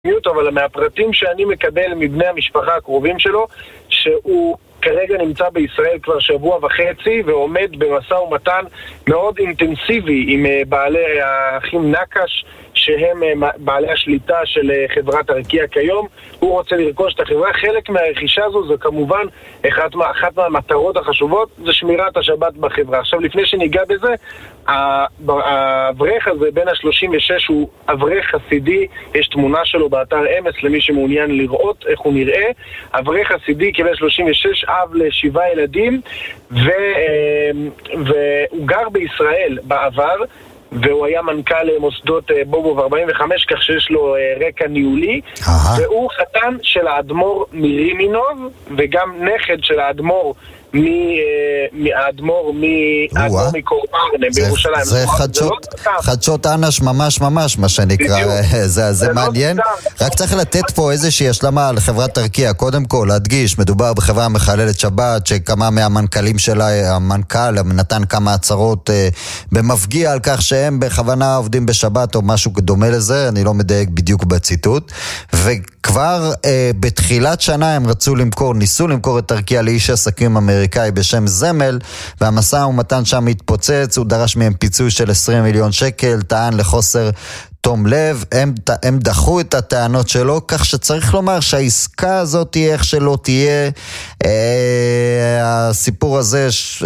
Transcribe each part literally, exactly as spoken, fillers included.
אבל מהפרטים שאני מקבל מבני המשפחה הקרובים שלו, שהוא כרגע נמצא בישראל כבר שבוע וחצי ועומד במשא ומתן מאוד אינטנסיבי עם בעלי האחים נקש, שהם בעלי השליטה של חברת ארקיע כיום. הוא רוצה לרכוש את החברה. חלק מהרכישה הזו זה כמובן אחת, מה, אחת מהמטרות החשובות, זה שמירת השבת בחברה. עכשיו, לפני שניגע בזה, האברך הזה בין ה-שלושים ושש הוא אברך חסידי, יש תמונה שלו באתר אמס למי שמעוניין לראות איך הוא נראה. אברך חסידי כבן שלושים ושש, אב לשבעה ילדים, ו, והוא גר בישראל בעבר, והוא היה מנכ"ל מוסדות בובוב ארבעים וחמש, כך שיש לו רקע ניהולי. והוא חתן של האדמו"ר מרימינוב, וגם נכד של האדמו""ר מהאדמו"ר מקורפרנה בירושלים. זה חדשות אנש ממש ממש מה שנקרא, זה מעניין. רק צריך לתת פה איזושהי השלמה על חברת ארקיע. קודם כל להדגיש, מדובר בחברה מחללת שבת, שכמה מהמנכ"לים שלה, המנכ"ל נתן כמה הצהרות במפגיע על כך שהם בכוונה עובדים בשבת או משהו דומה לזה, אני לא מדייק בדיוק בציטוט. וכבר בתחילת שנה הם רצו למכור, ניסו למכור את ארקיע לאיש עסקים אמריקאי בשם זמל, והמשא ומתן שם התפוצץ. הוא דרש מהם פיצוי של עשרים מיליון שקל, טען לחוסר תום לב. הם, הם דחו את הטענות שלו, כך שצריך לומר שהעסקה הזאת תהיה איך שלא תהיה. אה, הסיפור הזה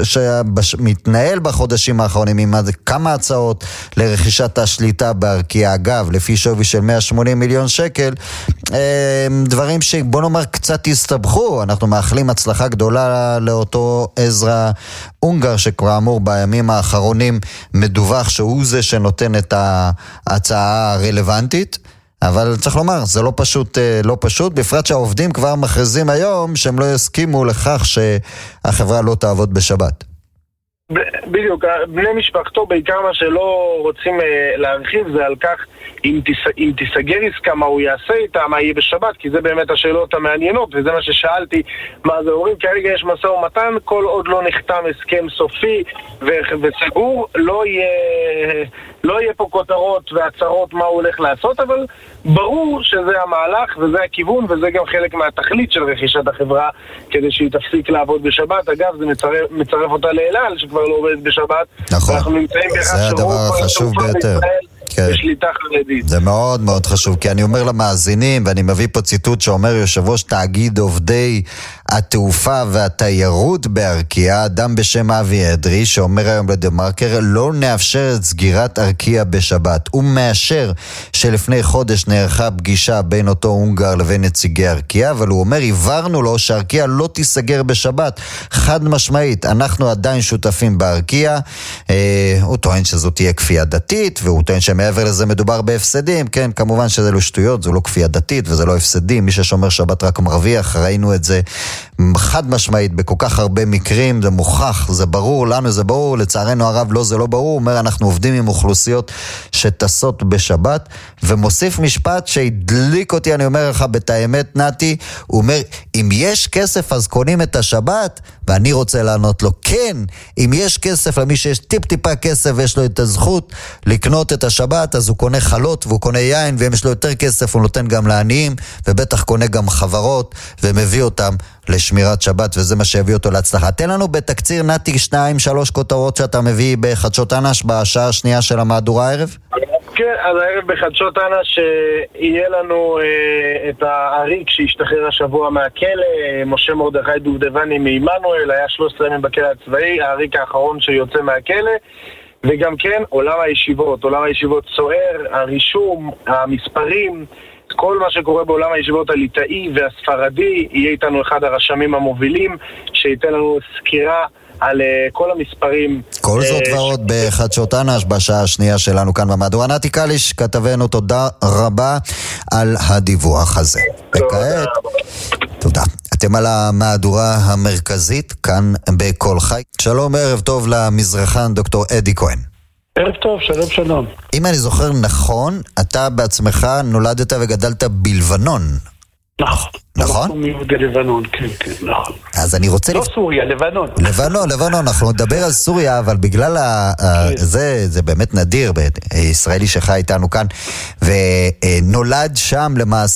שמתנהל בחודשים האחרונים עם כמה הצעות לרכישת השליטה בארקיע, אגב לפי שווי של מאה ושמונים מיליון שקל, אה, דברים שבוא נאמר קצת הסתבכו. אנחנו מאחלים הצלחה גדולה לאותו עזרא אונגר, שכבר אמור בימים האחרונים מדווח שהוא זה שנותן את ההצעה הרלוונטית, אבל צריך לומר, זה לא פשוט, לא פשוט, בפרט שהעובדים כבר מכריזים היום שהם לא יסכימו לכך שהחברה לא תעבוד בשבת. בדיוק, בני משפחתו בעיקר מה שלא רוצים להרחיב זה על כך אם, תס, אם תיסגר עסקה, מה הוא יעשה איתה, מה יהיה בשבת, כי זה באמת השאלות המעניינות, וזה מה ששאלתי, מה זה אומרים, כרגע יש משא ומתן, כל עוד לא נחתם הסכם סופי ו- וסגור, לא יהיה, לא יהיה פה כותרות והצהרות מה הוא הולך לעשות, אבל ברור שזה המהלך וזה הכיוון, וזה גם חלק מהתכלית של רכישת החברה, כדי שהיא תפסיק לעבוד בשבת. אגב, זה מצרף, מצרף אותה לאלעל, שכבר לא עובדת בשבת. נכון, זה הדבר החשוב ביותר. כן. בשליטה חרדית. זה מאוד מאוד חשוב, כי אני אומר למאזינים, ואני מביא פה ציטוט שאומר יושב ראש תאגיד עובדי התעופה והתיירות בארקיע, אדם בשם אבי אדרי, שאומר היום לדמרקר, לא נאפשר את סגירת ארקיע בשבת. הוא מאשר שלפני חודש נערכה פגישה בין אותו הונגר לבין נציגי ארקיע, אבל הוא אומר, עברנו לו שארקיע לא תיסגר בשבת. חד משמעית, אנחנו עדיין שותפים בארקיע. אה, הוא טוען שזו תהיה כפייה דתית, והוא טוען שמעבר לזה מדובר בהפסדים. כן, כמובן שזה לא שטויות, זו לא כפייה דתית וזה לא הפסדים. מי ששומר שבת רק מרוויח, ראינו את זה חד משמעית בכל כך הרבה מקרים, זה מוכח, זה ברור, לנו זה ברור, לצערנו הרב לא, זה לא ברור. הוא אומר, אנחנו עובדים עם אוכלוסיות שטסות בשבת, ומוסיף משפט שהדליק אותי, אני אומר לך את האמת נתי, הוא אומר, אם יש כסף אז קונים את השבת, ואני רוצה לענות לו, כן, אם יש כסף למי שיש טיפ טיפה כסף ויש לו את הזכות לקנות את השבת, אז הוא קונה חלות והוא קונה יין, ואם יש לו יותר כסף הוא נותן גם לעניים, ובטח קונה גם חברות ומביא אותם לשמירת שבת, וזה מה שהביא אותו להצלחה. תן לנו בתקציר נתי שניים, שלוש כותרות שאתה מביא בחדשות אנש בשעה השנייה של המהדורה הערב? כן, אז הערב בחדשות אנש יהיה לנו אה, את האריק שהשתחרר השבוע מהכלא, משה מרדכי דובדבני מעמנואל, היה שלושה ימים בכלא הצבאי, האריק האחרון שיוצא מהכלא. וגם כן, עולם הישיבות, עולם הישיבות סוער, הרישום, המספרים, כל מה שקורה בעולם הישיבות הליטאי והספרדי. יהיה איתנו אחד הרשמים המובילים שייתן לנו סקירה על uh, כל המספרים. כל זאת uh, ועוד ש... בחדשות אנש בשעה השנייה שלנו כאן במהדורה. נתי קליש, כתבנו, תודה רבה על הדיווח הזה. וכעת, תודה. אתם על המהדורה המרכזית כאן בכל חי. שלום, ערב טוב למזרחן דוקטור אדי כהן. ערב טוב, שלום שלום. אם אני זוכר נכון, אתה בעצמך נולדת וגדלת בלבנון. נכון. נכון? אנחנו מיהודי לבנון, כן, כן, נכון. אז אני רוצה... לא סוריה, לבנון. לבנון, לבנון, אנחנו נדבר על סוריה, אבל בגלל ה... זה, זה באמת נדיר, ישראלי שחי איתנו כאן, ונולד שם למעשה